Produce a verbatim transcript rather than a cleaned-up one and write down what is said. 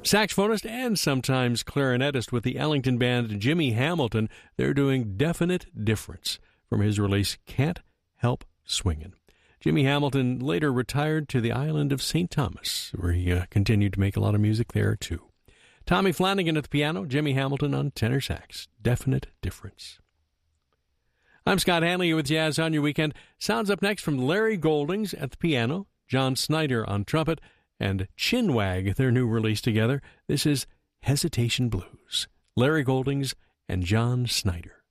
Saxophonist and sometimes clarinetist with the Ellington Band, Jimmy Hamilton, they're doing Definite Difference from his release Can't Help Swingin'. Jimmy Hamilton later retired to the island of Saint Thomas, where he uh, continued to make a lot of music there, too. Tommy Flanagan at the piano, Jimmy Hamilton on tenor sax. Definite Difference. I'm Scott Hanley with Jazz on Your Weekend. Sounds up next from Larry Goldings at the piano, John Snyder on trumpet, and Chinwag, their new release together. This is Hesitation Blues. Larry Goldings and John Snyder.